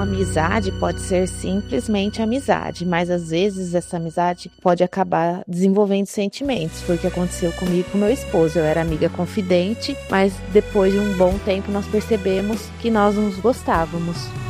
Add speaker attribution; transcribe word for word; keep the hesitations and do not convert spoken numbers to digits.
Speaker 1: uma amizade pode ser simplesmente amizade, mas às vezes essa amizade pode acabar desenvolvendo sentimentos. Foi o que aconteceu comigo e com meu esposo. Eu era amiga confidente, mas depois de um bom tempo nós percebemos que nós nos gostávamos.